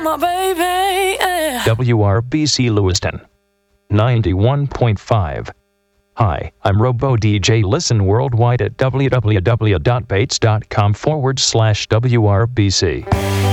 my baby. Yeah. WRBC Lewiston 91.5. Hi, I'm Robo DJ. Listen worldwide at www.bates.com/WRBC.